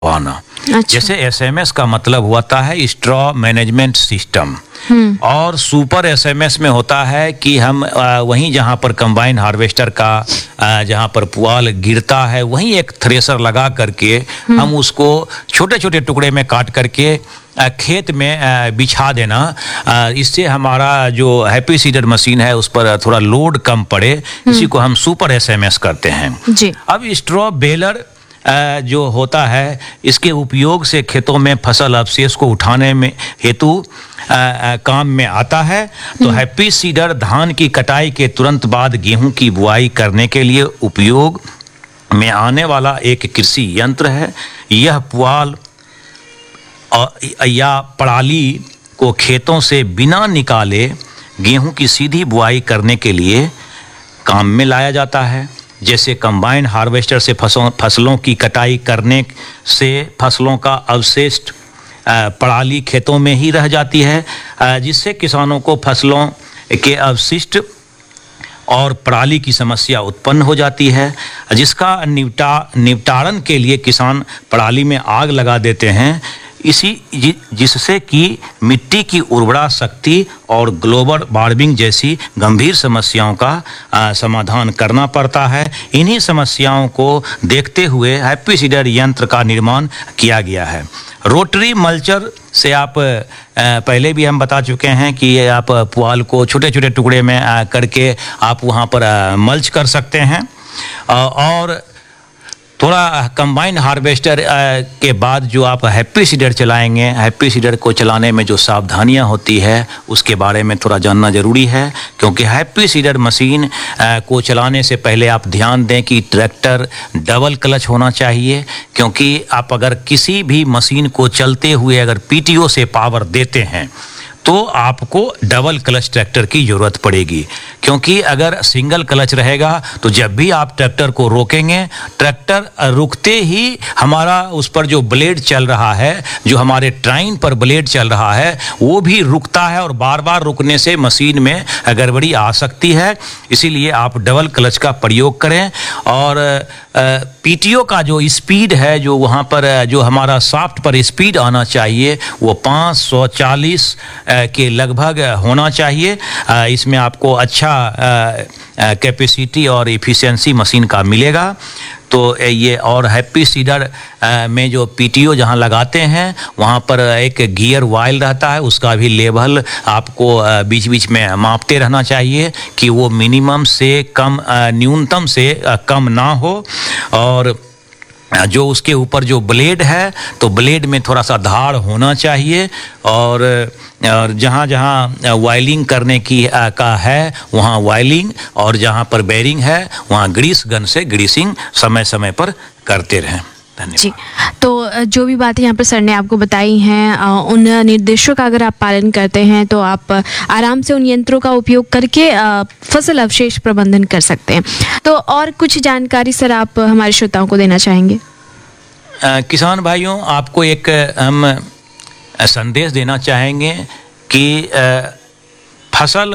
आना। अच्छा। जैसे एसएमएस का मतलब होता है स्ट्रॉ मैनेजमेंट सिस्टम, और सुपर एसएमएस में होता है कि हम वहीं जहां पर कंबाइन हार्वेस्टर का जहां पर पुआल गिरता है वहीं एक थ्रेसर लगा करके हम उसको छोटे छोटे टुकड़े में काट करके खेत में बिछा देना। इससे हमारा जो हैप्पी सीडर मशीन है उस पर थोड़ा लोड कम पड़े, इसी को हम सुपर एसएमएस करते हैं जी। अब स्ट्रॉ बेलर जो होता है इसके उपयोग से खेतों में फसल अवशेष को उठाने में हेतु काम में आता है। तो हैप्पी सीडर धान की कटाई के तुरंत बाद गेहूं की बुआई करने के लिए उपयोग में आने वाला एक कृषि यंत्र है। यह पुआल या पराली को खेतों से बिना निकाले गेहूं की सीधी बुआई करने के लिए काम में लाया जाता है। जैसे कंबाइन हार्वेस्टर से फसलों की कटाई करने से फसलों का अवशिष्ट पराली खेतों में ही रह जाती है, जिससे किसानों को फसलों के अवशिष्ट और पराली की समस्या उत्पन्न हो जाती है, जिसका निपटारण के लिए किसान पराली में आग लगा देते हैं, जिससे कि मिट्टी की उर्वरा शक्ति और ग्लोबल वार्मिंग जैसी गंभीर समस्याओं का समाधान करना पड़ता है। इन्हीं समस्याओं को देखते हुए हैप्पी सीडर यंत्र का निर्माण किया गया है। रोटरी मल्चर से आप पहले भी हम बता चुके हैं कि आप पुआल को छोटे छोटे टुकड़े में करके आप वहाँ पर मल्च कर सकते हैं। और थोड़ा कंबाइन हार्वेस्टर के बाद जो आप हैप्पी सीडर चलाएंगे, हैप्पी सीडर को चलाने में जो सावधानियां होती है उसके बारे में थोड़ा जानना ज़रूरी है, क्योंकि हैप्पी सीडर मशीन को चलाने से पहले आप ध्यान दें कि ट्रैक्टर डबल क्लच होना चाहिए, क्योंकि आप अगर किसी भी मशीन को चलते हुए अगर पीटीओ से पावर देते हैं तो आपको डबल क्लच ट्रैक्टर की ज़रूरत पड़ेगी, क्योंकि अगर सिंगल क्लच रहेगा तो जब भी आप ट्रैक्टर को रोकेंगे, ट्रैक्टर रुकते ही हमारा उस पर जो ब्लेड चल रहा है, जो हमारे ट्राइन पर ब्लेड चल रहा है, वो भी रुकता है और बार बार रुकने से मशीन में गड़बड़ी आ सकती है। इसीलिए आप डबल क्लच का प्रयोग करें। और पीटीओ का जो स्पीड है, जो वहाँ पर जो हमारा शाफ्ट पर स्पीड आना चाहिए वो 540 के लगभग होना चाहिए। इसमें आपको अच्छा कैपेसिटी और इफ़िशियंसी मशीन का मिलेगा। तो ये और हैप्पी सीडर में जो पीटीओ जहाँ लगाते हैं वहाँ पर एक गियर वाइल रहता है, उसका भी लेवल आपको बीच बीच में मापते रहना चाहिए कि वो मिनिमम से कम न्यूनतम से कम ना हो। और जो उसके ऊपर जो ब्लेड है तो ब्लेड में थोड़ा सा धार होना चाहिए। और जहाँ जहाँ वायलिंग करने की का है वहाँ वायलिंग, और जहाँ पर बेरिंग है वहाँ ग्रीस गन से ग्रीसिंग समय समय पर करते रहें। धन्यवाद जी। तो जो भी बातें यहाँ पर सर ने आपको बताई हैं, उन निर्देशों का अगर आप पालन करते हैं तो आप आराम से उन यंत्रों का उपयोग करके फसल अवशेष प्रबंधन कर सकते हैं। तो और कुछ जानकारी सर आप हमारे श्रोताओं को देना चाहेंगे? किसान भाइयों, आपको एक हम संदेश देना चाहेंगे कि फसल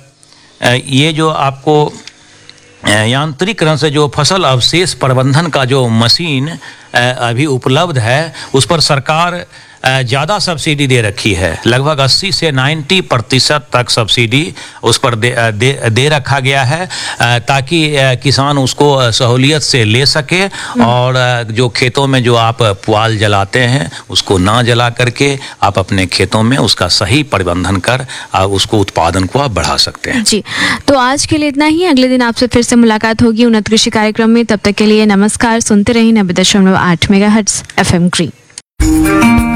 ये जो आपको यांत्रिकरण से जो फसल अवशेष प्रबंधन का जो मशीन अभी उपलब्ध है उस पर सरकार ज़्यादा सब्सिडी दे रखी है। लगभग 80 से 90% तक सब्सिडी उस पर दे रखा गया है, ताकि किसान उसको सहूलियत से ले सके। और जो खेतों में जो आप पुआल जलाते हैं उसको ना जला करके आप अपने खेतों में उसका सही प्रबंधन कर उसको उत्पादन को आप बढ़ा सकते हैं। जी। तो आज के लिए इतना ही। अगले दिन आपसे फिर से मुलाकात होगी उन्नत कृषि कार्यक्रम में। तब तक के लिए नमस्कार। सुनते रहिए 90.8 मेगाहर्ट्ज़ FM ग्रीन।